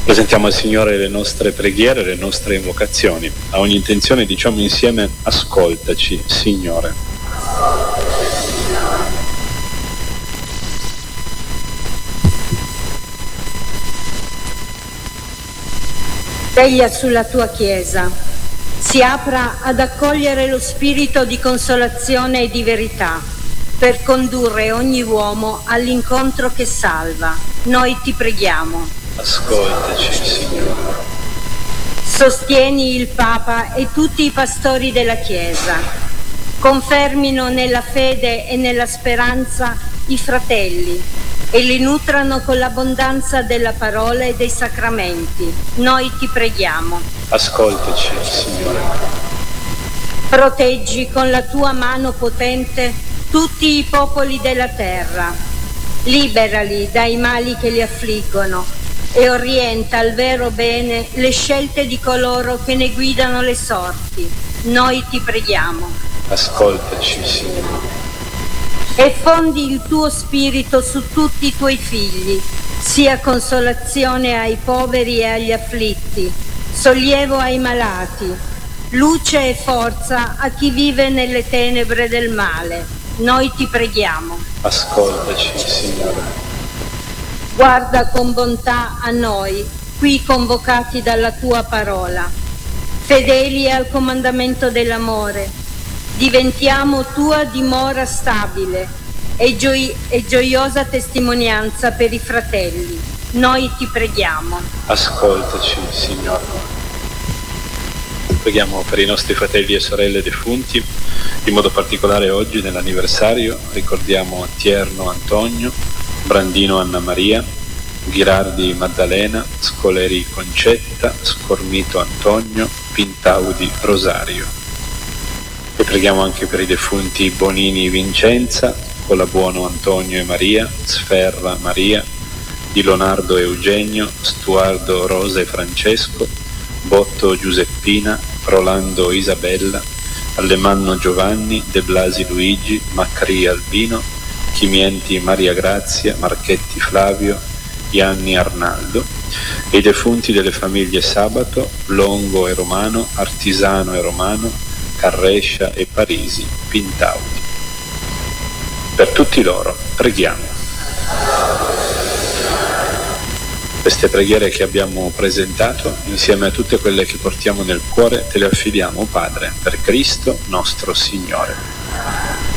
Presentiamo al Signore le nostre preghiere, le nostre invocazioni. A ogni intenzione diciamo insieme: ascoltaci, Signore. Veglia sulla tua Chiesa, si apra ad accogliere lo spirito di consolazione e di verità, per condurre ogni uomo all'incontro che salva. Noi ti preghiamo. Ascoltaci, Signore. Sostieni il Papa e tutti i pastori della Chiesa. Confermino nella fede e nella speranza i fratelli e li nutrano con l'abbondanza della parola e dei sacramenti. Noi ti preghiamo. Ascoltaci, Signore. Proteggi con la tua mano potente tutti i popoli della terra. Liberali dai mali che li affliggono e orienta al vero bene le scelte di coloro che ne guidano le sorti. Noi ti preghiamo. Ascoltaci, Signore. E fondi il tuo spirito su tutti i tuoi figli, sia consolazione ai poveri e agli afflitti, sollievo ai malati, luce e forza a chi vive nelle tenebre del male. Noi ti preghiamo. Ascoltaci, Signore. Guarda con bontà a noi, qui convocati dalla tua parola. Fedeli al comandamento dell'amore, diventiamo tua dimora stabile e gioiosa testimonianza per i fratelli. Noi ti preghiamo. Ascoltaci, Signore. Preghiamo per i nostri fratelli e sorelle defunti, in modo particolare oggi nell'anniversario ricordiamo Tierno Antonio, Brandino Anna Maria, Ghirardi Maddalena, Scoleri Concetta, Scormito Antonio, Pintaudi Rosario. E preghiamo anche per i defunti Bonini Vincenza, Colabuono Antonio e Maria, Sferra Maria, Di Leonardo Eugenio, Stuardo Rosa e Francesco, Botto Giuseppina, Rolando Isabella, Allemanno Giovanni, De Blasi Luigi, Macri Albino, Chimienti Maria Grazia, Marchetti Flavio, Ianni Arnaldo, e i defunti delle famiglie Sabato, Longo e Romano, Artisano e Romano, Carrescia e Parisi, Pintaudi. Per tutti loro preghiamo. Queste preghiere che abbiamo presentato, insieme a tutte quelle che portiamo nel cuore, te le affidiamo, Padre, per Cristo nostro Signore.